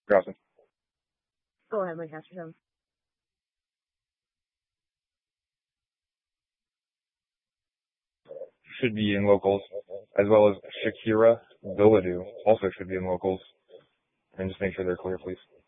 Awesome. Go ahead, Mike. Ask your Should be in locals, as well as Shakira Biladu also should be in locals. And just make sure they're clear, please.